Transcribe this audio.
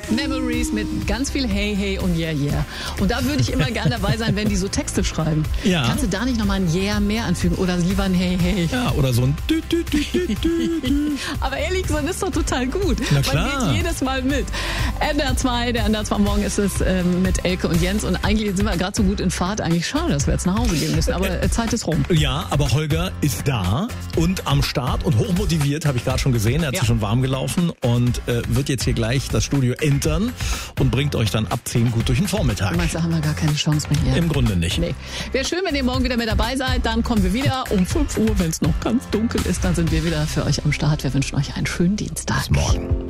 Memories mit ganz viel Hey, Hey und Yeah, Yeah. Und da würde ich immer gerne dabei sein, wenn die so Texte schreiben. Ja. Kannst du da nicht nochmal ein Yeah mehr anfügen oder lieber ein Hey, Hey? Ja, oder so ein Dü, Dü, Dü, Dü, Dü. Aber ehrlich gesagt, ist doch total gut. Na klar. Man geht jedes Mal mit. NDR 2, der NDR 2 Morgen ist es mit Elke und Jens. Und eigentlich sind wir gerade so gut in Fahrt. Eigentlich schade, dass wir jetzt nach Hause gehen müssen. Aber Zeit ist rum. Ja, aber Holger ist da und am Start und hochmotiviert, habe ich gerade schon gesehen. Er hat sich schon warm gelaufen und wird jetzt hier gleich das Studio entern und bringt euch dann ab 10 gut durch den Vormittag. Du meinst, da haben wir gar keine Chance mehr hier? Im Grunde nicht. Nee. Wäre schön, wenn ihr morgen wieder mit dabei seid. Dann kommen wir wieder um 5 Uhr, wenn es noch ganz dunkel ist. Dann sind wir wieder für euch am Start. Wir wünschen euch einen schönen Dienstag. Bis morgen.